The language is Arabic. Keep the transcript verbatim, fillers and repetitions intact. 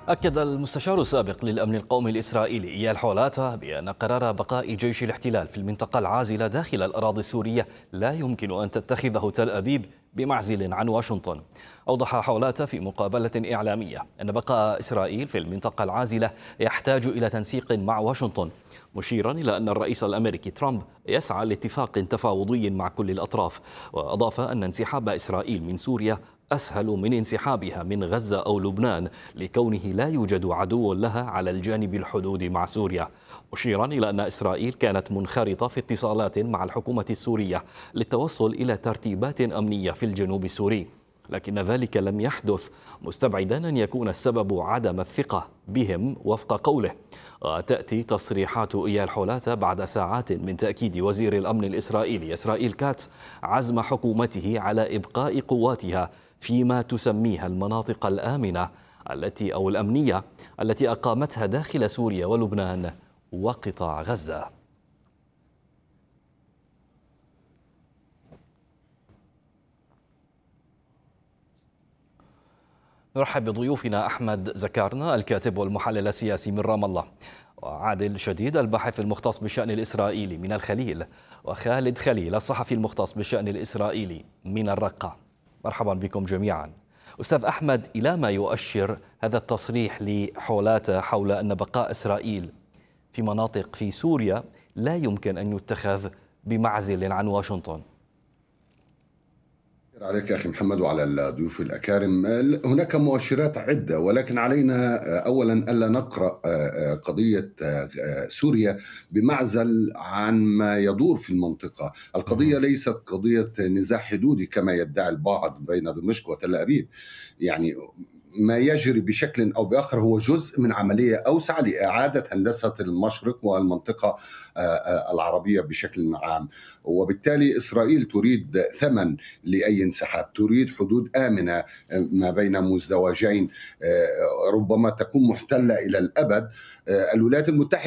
أكد المستشار السابق للأمن القومي الإسرائيلي إيال حولاتا بأن قرار بقاء جيش الاحتلال في المنطقة العازلة داخل الأراضي السورية لا يمكن أن تتخذه تل أبيب بمعزل عن واشنطن. أوضح حولاتا في مقابلة إعلامية أن بقاء إسرائيل في المنطقة العازلة يحتاج إلى تنسيق مع واشنطن، مشيرا إلى أن الرئيس الأمريكي ترامب يسعى لاتفاق تفاوضي مع كل الأطراف. وأضاف أن انسحاب إسرائيل من سوريا أسهل من انسحابها من غزة أو لبنان لكونه لا يوجد عدو لها على الجانب الحدود مع سوريا، مشيرا إلى أن إسرائيل كانت منخرطة في اتصالات مع الحكومة السورية للتوصل إلى ترتيبات أمنية في الجنوب السوري، لكن ذلك لم يحدث، مستبعدا أن يكون السبب عدم الثقة بهم وفق قوله. وتأتي تصريحات إيال حولاتا بعد ساعات من تأكيد وزير الأمن الإسرائيلي إسرائيل كاتس عزم حكومته على إبقاء قواتها فيما تسميها المناطق الآمنة التي أو الأمنية التي أقامتها داخل سوريا ولبنان وقطاع غزة. نرحب بضيوفنا أحمد زكارنا الكاتب والمحلل السياسي من رام الله، وعادل شديد الباحث المختص بالشأن الإسرائيلي من الخليل، وخالد خليل الصحفي المختص بالشأن الإسرائيلي من الرقة. مرحبا بكم جميعا. أستاذ أحمد، إلى ما يؤشر هذا التصريح لحولاتا حول أن بقاء إسرائيل في مناطق في سوريا لا يمكن أن يتخذ بمعزل عن واشنطن؟ عليك أخي محمد وعلى الضيوف الأكارم. هناك مؤشرات عدة، ولكن علينا أولا ألا نقرأ قضية سوريا بمعزل عن ما يدور في المنطقة. القضية ليست قضية نزاع حدودي كما يدعي البعض بين دمشق وتل أبيب. يعني ما يجري بشكل أو بآخر هو جزء من عملية أوسع لإعادة هندسة المشرق والمنطقة العربية بشكل عام، وبالتالي إسرائيل تريد ثمن لأي انسحاب، تريد حدود آمنة ما بين مزدوجين ربما تكون محتلة إلى الأبد. الولايات المتحدة